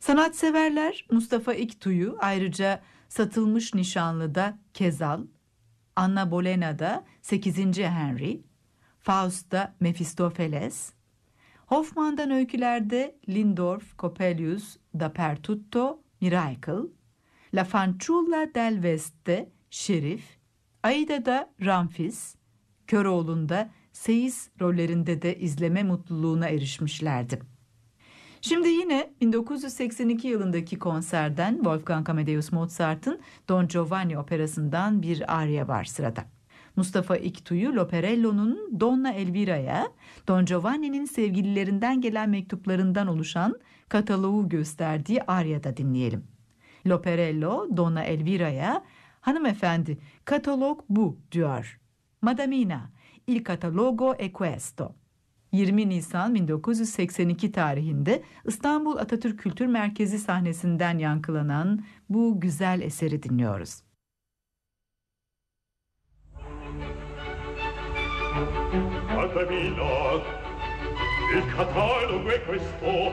Sanatseverler Mustafa İktu'yu ayrıca Satılmış Nişanlı'da Kezal, Anna Bolena'da 8. Henry, Faust'ta Mephistopheles, Hoffmann'dan öykülerde Lindorf, Coppelius, Dappertutto, Miracle, La Fanciulla del West'te Şerif, Aida'da Ramfis, Köroğlu'nda Seyis rollerinde de izleme mutluluğuna erişmişlerdi. Şimdi yine 1982 yılındaki konserden Wolfgang Amadeus Mozart'ın Don Giovanni operasından bir arya var sırada. Mustafa İktu'yu Loperello'nun Donna Elvira'ya, Don Giovanni'nin sevgililerinden gelen mektuplarından oluşan kataloğu gösterdiği aryada dinleyelim. Loperello, Donna Elvira'ya, "Hanımefendi, katalog bu," diyor. "Madamina, il catalogo è questo." 20 Nisan 1982 tarihinde İstanbul Atatürk Kültür Merkezi sahnesinden yankılanan bu güzel eseri dinliyoruz. Madamina, il catalogo è questo.